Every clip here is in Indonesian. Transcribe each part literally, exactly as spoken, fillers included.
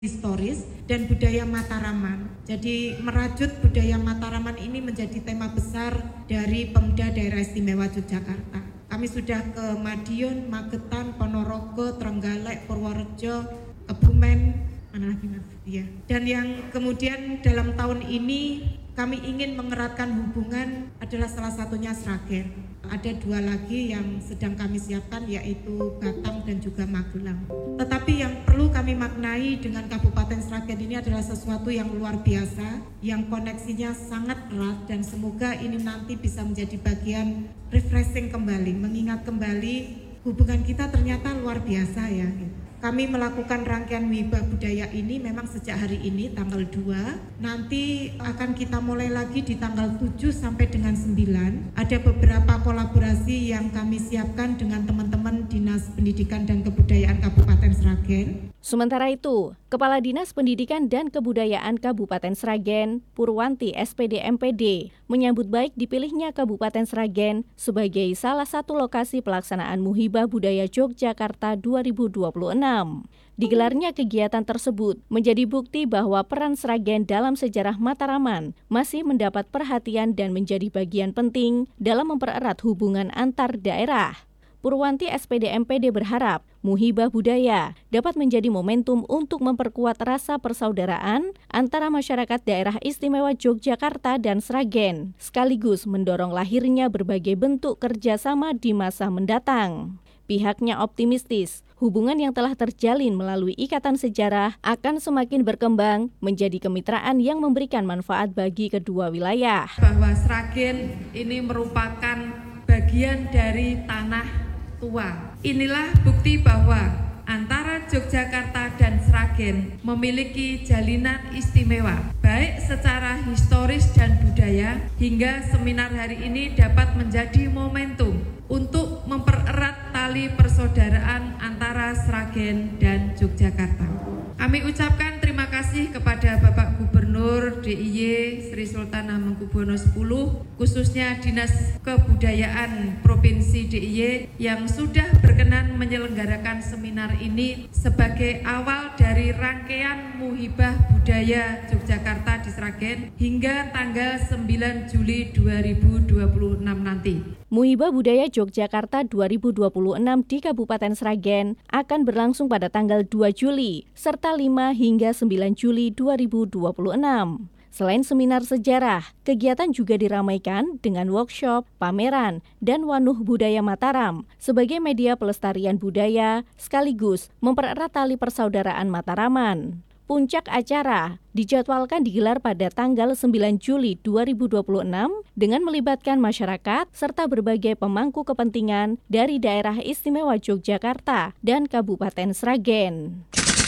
historis dan budaya Mataraman. Jadi merajut budaya Mataraman ini menjadi tema besar dari Pemuda Daerah Istimewa Yogyakarta. Kami sudah ke Madiun, Magetan, Ponorogo, Trenggalek, Purworejo, Kebumen, mana lagi Mas? Ya. Dan yang kemudian dalam tahun ini kami ingin mengeratkan hubungan adalah salah satunya Sragen. Ada dua lagi yang sedang kami siapkan, yaitu Batam dan juga Magelang. Tetapi yang perlu kami maknai dengan Kabupaten Sragen ini adalah sesuatu yang luar biasa, yang koneksinya sangat erat, dan semoga ini nanti bisa menjadi bagian refreshing kembali, mengingat kembali hubungan kita ternyata luar biasa ya. Kami melakukan rangkaian Wibah Budaya ini memang sejak hari ini tanggal dua. Nanti akan kita mulai lagi di tanggal tujuh sampai dengan sembilan. Ada beberapa kolaborasi yang kami siapkan dengan teman-teman Dinas Pendidikan dan Kebudayaan Kabupaten Sragen. Sementara itu, Kepala Dinas Pendidikan dan Kebudayaan Kabupaten Sragen, Purwanti S P D M P D, menyambut baik dipilihnya Kabupaten Sragen sebagai salah satu lokasi pelaksanaan Muhibah Budaya Yogyakarta dua ribu dua puluh enam. Digelarnya kegiatan tersebut menjadi bukti bahwa peran Sragen dalam sejarah Mataraman masih mendapat perhatian dan menjadi bagian penting dalam mempererat hubungan antar daerah. Purwanti S P D M P D berharap Muhibah Budaya dapat menjadi momentum untuk memperkuat rasa persaudaraan antara masyarakat daerah istimewa Yogyakarta dan Sragen, sekaligus mendorong lahirnya berbagai bentuk kerjasama di masa mendatang. Pihaknya optimistis, hubungan yang telah terjalin melalui ikatan sejarah akan semakin berkembang menjadi kemitraan yang memberikan manfaat bagi kedua wilayah. Bahwa Sragen ini merupakan bagian dari tanah tua. Inilah bukti bahwa antara Yogyakarta dan Sragen memiliki jalinan istimewa, baik secara historis dan budaya, hingga seminar hari ini dapat menjadi momentum untuk mempererat tali persaudaraan antara Sragen dan Yogyakarta. Kami ucapkan terima kasih kepada Bapak Gubernur D I Y Sri Sultan Hamengkubuwono X, khususnya Dinas Kebudayaan Provinsi D I Y yang sudah berkenan menyelenggarakan seminar ini sebagai awal dari rangkaian Muhibah Budaya Yogyakarta di Sragen hingga tanggal sembilan Juli dua ribu dua puluh enam nanti. Muhibah Budaya Yogyakarta dua ribu dua puluh enam di Kabupaten Sragen akan berlangsung pada tanggal dua Juli serta lima hingga sembilan Juli dua ribu dua puluh enam. Selain seminar sejarah, kegiatan juga diramaikan dengan workshop, pameran, dan wanuh budaya Mataram sebagai media pelestarian budaya sekaligus mempererat tali persaudaraan Mataraman. Puncak acara dijadwalkan digelar pada tanggal sembilan Juli dua ribu dua puluh enam dengan melibatkan masyarakat serta berbagai pemangku kepentingan dari daerah istimewa Yogyakarta dan Kabupaten Sragen.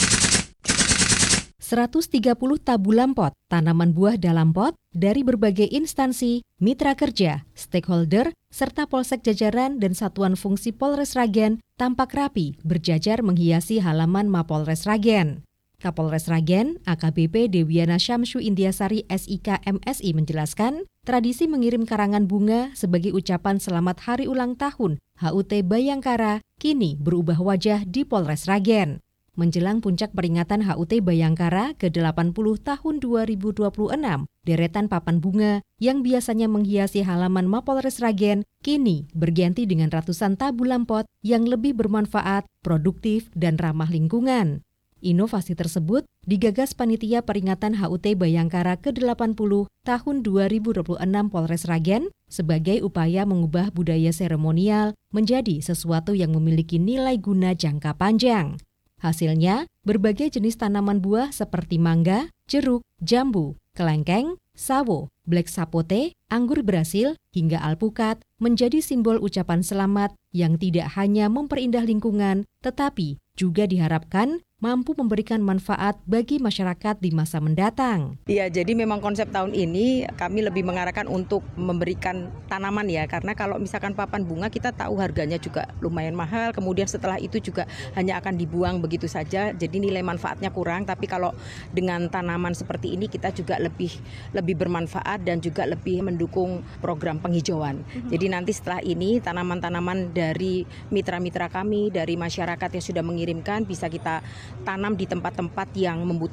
seratus tiga puluh tabu lampot, tanaman buah dalam pot dari berbagai instansi, mitra kerja, stakeholder, serta polsek jajaran dan satuan fungsi Polres Sragen tampak rapi berjajar menghiasi halaman Mapolres Sragen. Kapolres Sragen, A K B P Dewiana Syamsu Indiasari S I K M S I menjelaskan, tradisi mengirim karangan bunga sebagai ucapan selamat hari ulang tahun H U T Bayangkara kini berubah wajah di Polres Sragen. Menjelang puncak peringatan H U T Bayangkara ke delapan puluh tahun dua ribu dua puluh enam, deretan papan bunga yang biasanya menghiasi halaman Mapolres Sragen kini berganti dengan ratusan tabu lampot yang lebih bermanfaat, produktif, dan ramah lingkungan. Inovasi tersebut digagas Panitia Peringatan H U T Bayangkara ke delapan puluh tahun dua ribu dua puluh enam Polres Sragen sebagai upaya mengubah budaya seremonial menjadi sesuatu yang memiliki nilai guna jangka panjang. Hasilnya, berbagai jenis tanaman buah seperti mangga, jeruk, jambu, kelengkeng, sawo, black sapote, anggur Brasil, hingga alpukat menjadi simbol ucapan selamat yang tidak hanya memperindah lingkungan, tetapi juga diharapkan mampu memberikan manfaat bagi masyarakat di masa mendatang. Ya, jadi memang konsep tahun ini kami lebih mengarahkan untuk memberikan tanaman ya, karena kalau misalkan papan bunga kita tahu harganya juga lumayan mahal, kemudian setelah itu juga hanya akan dibuang begitu saja, jadi nilai manfaatnya kurang. Tapi kalau dengan tanaman seperti ini kita juga lebih lebih bermanfaat dan juga lebih mendukung program penghijauan. Jadi nanti setelah ini tanaman-tanaman dari mitra-mitra kami, dari masyarakat yang sudah mengirimkan bisa kita tanam di tempat-tempat yang membutuhkan